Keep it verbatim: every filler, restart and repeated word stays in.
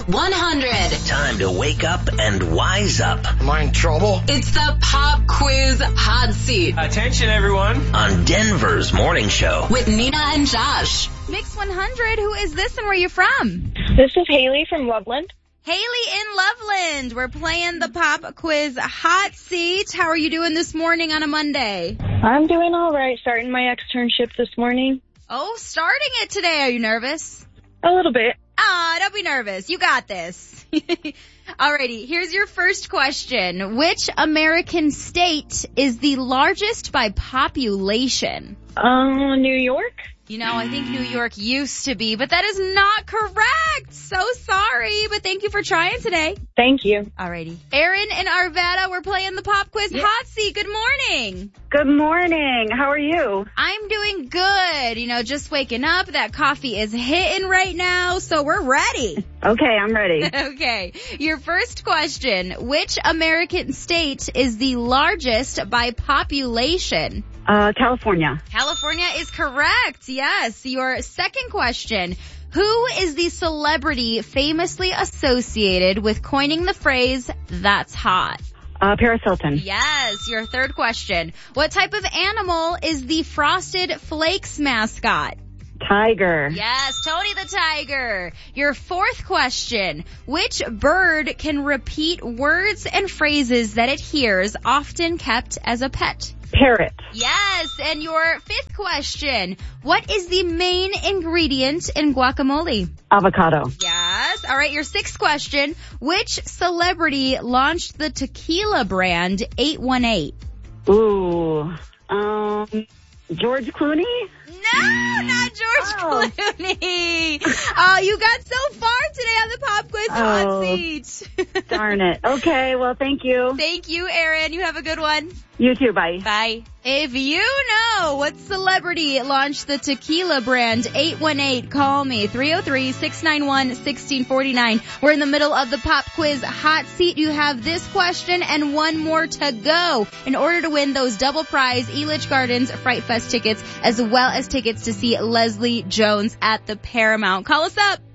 one hundred. Time to wake up and wise up. Am I in trouble? It's the Pop Quiz Hot Seat Attention, everyone. On Denver's Morning Show. with Nina and Josh. Mix one hundred, who is this and where you from? This is Haley from Loveland. Haley in Loveland. We're playing the Pop Quiz Hot Seat. How are you doing this morning on a Monday? I'm doing all right, starting my externship this morning. Oh, starting it today. Are you nervous? A little bit. Ah, don't be nervous. You got this. Alrighty, here's your first question. Which American state is the largest by population? Uh, New York? You know, I think New York used to be, but that is not correct. So sorry, but thank you for trying today. Thank you. Alrighty. Erin and Arvada, we're playing the Pop Quiz Hot Seat. Good morning. Good morning. How are you? I'm doing good. You know, just waking up. That coffee is hitting right now, so we're ready. Okay, I'm ready. Okay. Your first question. Which American state is the largest by population? Uh, California. California is correct. Yes. Your second question. Who is the celebrity famously associated with coining the phrase, "that's hot"? Uh, Paris Hilton. Yes. Your third question. What type of animal is the Frosted Flakes mascot? Tiger. Yes, Tony the Tiger. Your fourth question. Which bird can repeat words and phrases that it hears, often kept as a pet? Parrot. Yes, and your fifth question. What is the main ingredient in guacamole? Avocado. Yes. All right, your sixth question. Which celebrity launched the tequila brand eight one eight? Ooh. Um, George Clooney? No, not George Oh. Clooney. Oh, you got so far today on the Pop Quiz Hot Oh. Seat. Darn it. Okay, well, thank you. Thank you, Erin. You have a good one. You too, bye. Bye. If you know what celebrity launched the tequila brand eight one eight, call me three oh three, six nine one, one six four nine. We're in the middle of the Pop Quiz Hot Seat. You have this question and one more to go in order to win those double prize Elitch Gardens Fright Fest tickets as well as tickets to see Leslie Jones at the Paramount. Call us up.